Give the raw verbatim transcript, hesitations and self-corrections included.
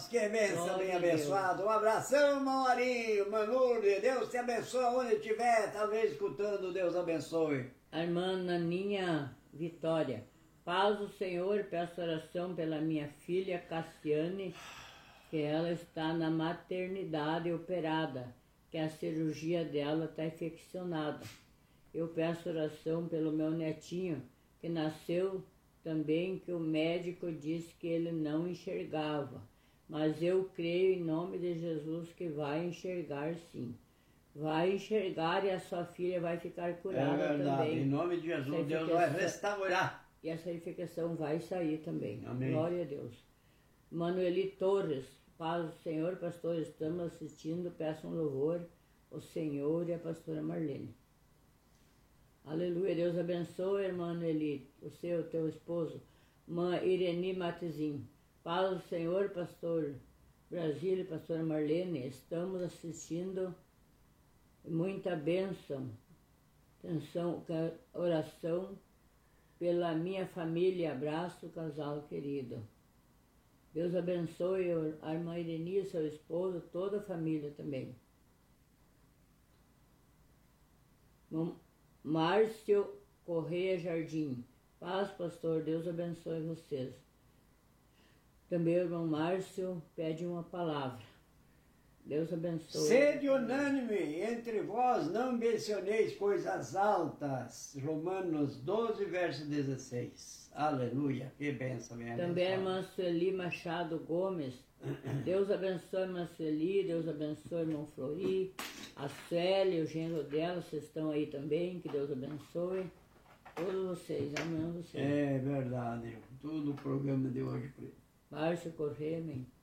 que benção, Glória bem a Deus. abençoado. Um abração, Maurinho, Manurde. Deus te abençoe onde estiver, talvez escutando. Deus abençoe. A irmã Naninha Vitória. Paz do Senhor, peço oração pela minha filha Cassiane, que ela está na maternidade operada, que a cirurgia dela está infeccionada. Eu peço oração pelo meu netinho, que nasceu também, que o médico disse que ele não enxergava. Mas eu creio em nome de Jesus que vai enxergar sim. Vai enxergar e a sua filha vai ficar curada É verdade. também. Em nome de Jesus, Essa Deus infecção- vai restaurar. E essa infecção vai sair também. Amém. Glória a Deus. Manueli Torres, paz do Senhor, pastor, estamos assistindo, peço um louvor ao Senhor e a pastora Marlene. Aleluia, Deus abençoe, irmã Noeli, o seu, teu esposo. Mãe Ireni Matezin, paz do Senhor, pastor Brasília, pastora Marlene, estamos assistindo, muita bênção, atenção, oração pela minha família, abraço, casal querido. Deus abençoe a irmã Ireni, seu esposo, toda a família também. Márcio Correia Jardim. Paz, pastor, Deus abençoe vocês. Também o irmão Márcio pede uma palavra. Deus abençoe. Sede unânime entre vós, não mencioneis coisas altas. Romanos doze, verso dezesseis. Aleluia, que bênção, minha Também a abençoada. irmã Sueli Machado Gomes. Deus abençoe a irmã Sueli, Deus abençoe o irmão Flori, a Célia, o genro dela, vocês estão aí também, que Deus abençoe. Todos vocês, amém vocês. É verdade, tudo o programa de hoje. Márcio Correia, amém.